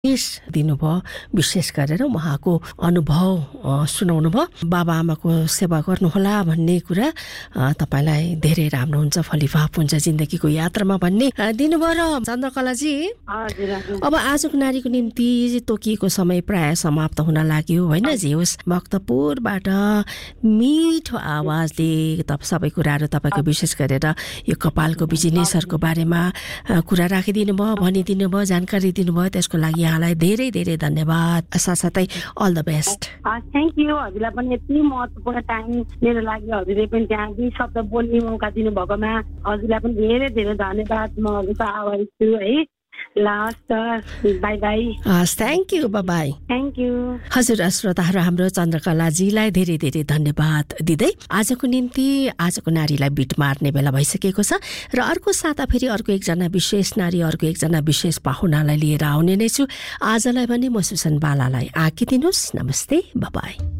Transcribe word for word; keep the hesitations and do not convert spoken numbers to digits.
दिनुभयो, विशेष गरेर उहाँको अनुभव सुनाउनु भयो। बाबा आमाको सेवा गर्नुहोला भन्ने कुरा तपाईलाई धेरै राम्रो हुन्छ, फलिफाप हुन्छ जिन्दगीको यात्रामा भन्ने दिनुभयो। र चन्द्रकलाजी, अब आजको नारीको निम्ति तोकिएको समय प्राय समाप्त हुन लाग्यो होइन? जे होस्, भक्तपुरबाट मिठो आवाजले तप सबै कुराहरू तपाईँको विशेष गरेर यो कपालको बिजनेसहरूको बारेमा कुरा राखिदिनु भयो, भनिदिनु भयो, जानकारी दिनुभयो, त्यसको लागि यहाँलाई धेरै धेरै धन्यवाद। साथसाथै all the best. Thank you. हजुरलाई पनि यति महत्त्वपूर्ण टाइम मेरो लागि हजुरले पनि त्यहाँ दुई शब्द बोल्ने मौका दिनुभएकोमा हजुरलाई पनि धेरै धेरै धन्यवाद। म हजुरको आभारी छु है। Last by by. हस्, thank you, by by. Thank you. हजुर श्रोताहरू, हाम्रो चन्द्रकलाजीलाई धेरै धेरै धन्यवाद दिँदै आजको निम्ति आजको नारीलाई बिट मार्ने बेला भइसकेको छ र अर्को साता फेरि अर्को एकजना विशेष नारी, अर्को एकजना विशेष पाहुनालाई लिएर आउने नै छु। आजलाई भने म सुसन बालालाई आँकी दिनुहोस्। नमस्ते, बाई बाई।